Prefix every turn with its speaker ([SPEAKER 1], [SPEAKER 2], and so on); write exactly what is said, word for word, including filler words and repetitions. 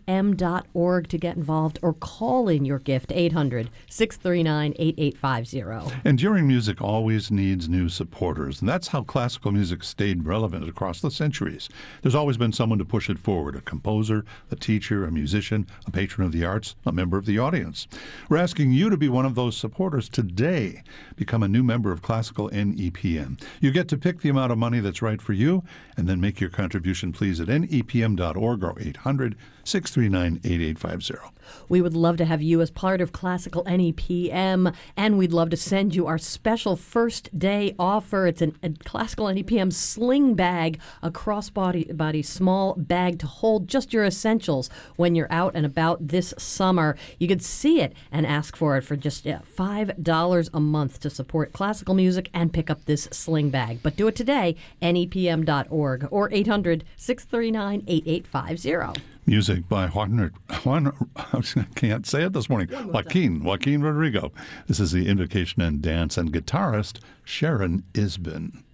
[SPEAKER 1] m dot org to get involved or call in your gift, eight hundred, six three nine, eight eight five zero.
[SPEAKER 2] Enduring music always needs new supporters, and that's how classical music stayed relevant across the centuries. There's always been someone to push it forward, a composer, a teacher, a musician, a patron of the arts, a member of the audience. We're asking you to be one of those supporters today. Become a new member of Classical N E P M. You get to pick the amount of money that's right for you, and then make your contribution, please, at N E P M dot org or eight hundred, six three nine, eight eight five zero.
[SPEAKER 1] We would love to have you as part of Classical N E P M, and we'd love to send you our special first day offer. It's an, a Classical N E P M sling bag, a crossbody body small bag to hold just your essentials when you're out and about this summer. You could see it and ask for it for just yeah, five dollars a month to support classical music and pick up this sling bag. But do it today, N E P M dot org or eight hundred, six three nine, eight eight five zero.
[SPEAKER 2] Music by Juan, Juan, I can't say it this morning, Joaquin, Joaquin Rodrigo. This is the Invocation and Dance, and guitarist Sharon Isbin.